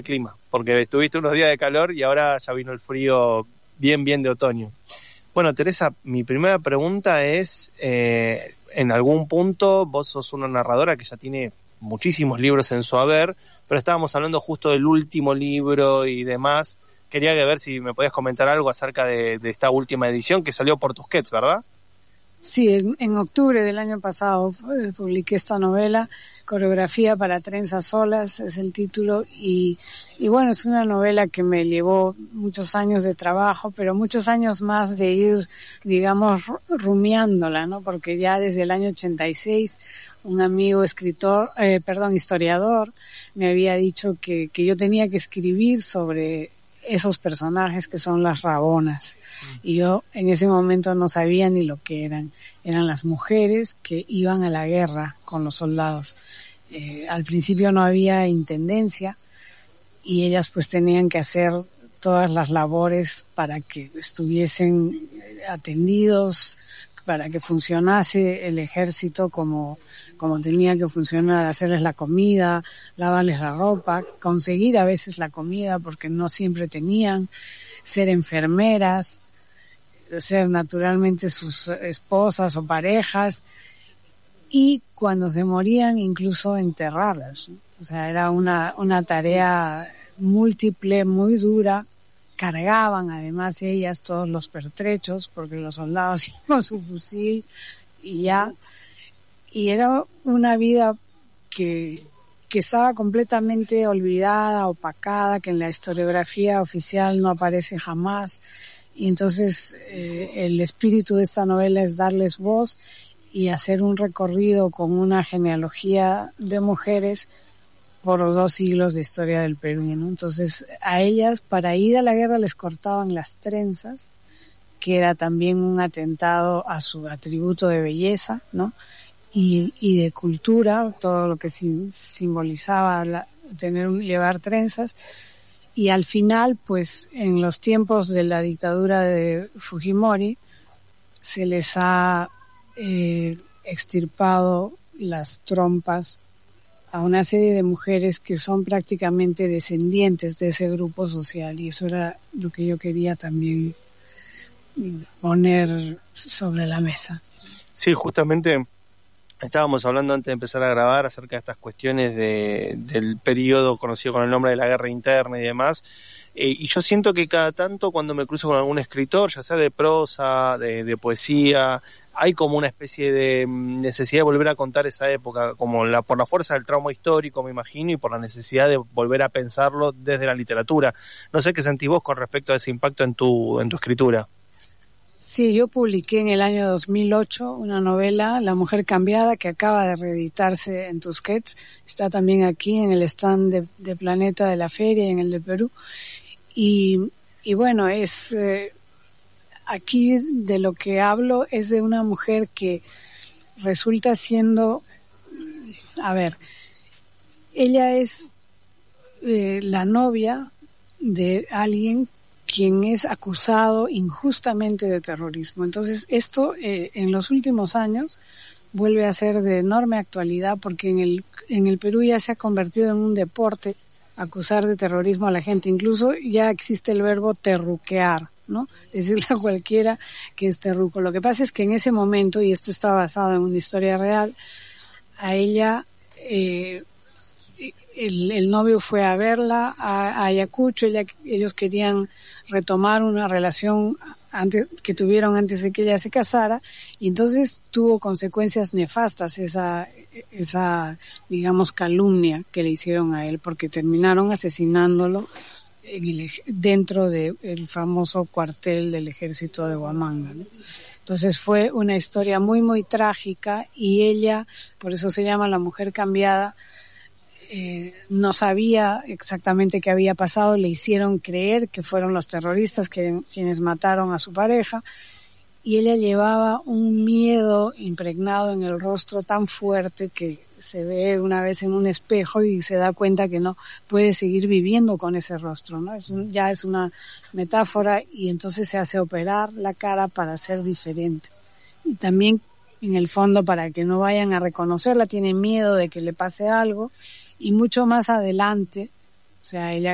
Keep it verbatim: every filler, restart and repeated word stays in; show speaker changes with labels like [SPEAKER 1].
[SPEAKER 1] clima, porque estuviste unos días de calor y ahora ya vino el frío bien, bien de otoño. Bueno, Teresa, mi primera pregunta es, eh, en algún punto vos sos una narradora que ya tiene muchísimos libros en su haber, pero estábamos hablando justo del último libro y demás. Quería ver si me podías comentar algo acerca de, de esta última edición que salió por Tusquets, ¿verdad?
[SPEAKER 2] Sí, en, en octubre del año pasado eh, publiqué esta novela, Coreografía para trenzas solas es el título, y, y bueno, es una novela que me llevó muchos años de trabajo, pero muchos años más de ir, digamos, rumiándola, ¿no? Porque ya desde el año ochenta y seis un amigo escritor, eh, perdón, historiador, me había dicho que, que yo tenía que escribir sobre esos personajes que son las Rabonas. Y yo en ese momento no sabía ni lo que eran. Eran las mujeres que iban a la guerra con los soldados. Eh, al principio no había intendencia y ellas pues tenían que hacer todas las labores para que estuviesen atendidos, para que funcionase el ejército como como tenía que funcionar, hacerles la comida, lavarles la ropa, conseguir a veces la comida porque no siempre tenían, ser enfermeras, ser naturalmente sus esposas o parejas, y cuando se morían incluso enterrarlas, ¿no? O sea, era una, una tarea múltiple, muy dura. Cargaban además ellas todos los pertrechos porque los soldados iban con su fusil y ya. Y era una vida que, que estaba completamente olvidada, opacada, que en la historiografía oficial no aparece jamás. Y entonces eh, el espíritu de esta novela es darles voz y hacer un recorrido con una genealogía de mujeres por los dos siglos de historia del Perú, ¿no? Entonces a ellas, para ir a la guerra, les cortaban las trenzas, que era también un atentado a su atributo de belleza, ¿no? Y, y de cultura, todo lo que sim, simbolizaba la, tener llevar trenzas. Y al final, pues, en los tiempos de la dictadura de Fujimori, se les ha eh, extirpado las trompas a una serie de mujeres que son prácticamente descendientes de ese grupo social. Y eso era lo que yo quería también poner sobre la mesa.
[SPEAKER 1] Sí, justamente estábamos hablando antes de empezar a grabar acerca de estas cuestiones de, del periodo conocido con el nombre de la guerra interna y demás, eh, y yo siento que cada tanto cuando me cruzo con algún escritor, ya sea de prosa, de, de poesía, hay como una especie de necesidad de volver a contar esa época, como la por la fuerza del trauma histórico, me imagino, y por la necesidad de volver a pensarlo desde la literatura. No sé qué sentís vos con respecto a ese impacto en tu, en tu escritura.
[SPEAKER 2] Sí, yo publiqué en el año dos mil ocho una novela, La mujer cambiada, que acaba de reeditarse en Tusquets. Está también aquí en el stand de, de Planeta de la Feria y en el de Perú. Y, y bueno, es eh, aquí de lo que hablo es de una mujer que resulta siendo, a ver, ella es eh, la novia de alguien quien es acusado injustamente de terrorismo. Entonces, esto eh, en los últimos años vuelve a ser de enorme actualidad porque en el, en el Perú ya se ha convertido en un deporte acusar de terrorismo a la gente. Incluso ya existe el verbo terruquear, ¿no? Decirle a cualquiera que es terruco. Lo que pasa es que en ese momento, y esto está basado en una historia real, a ella eh, el, el novio fue a verla a, a Ayacucho. Ella, ellos querían retomar una relación antes que tuvieron antes de que ella se casara, y entonces tuvo consecuencias nefastas esa esa digamos calumnia que le hicieron a él, porque terminaron asesinándolo en el, dentro del famoso cuartel del ejército de Huamanga, ¿no? Entonces fue una historia muy muy trágica, y ella, por eso se llama La mujer cambiada, Eh, no sabía exactamente qué había pasado. Le hicieron creer que fueron los terroristas que, quienes mataron a su pareja, y ella llevaba un miedo impregnado en el rostro tan fuerte que se ve una vez en un espejo y se da cuenta que no puede seguir viviendo con ese rostro, ¿no? Es un, ya es una metáfora, y entonces se hace operar la cara para ser diferente. Y también, en el fondo, para que no vayan a reconocerla, tiene miedo de que le pase algo. Y mucho más adelante, o sea, ella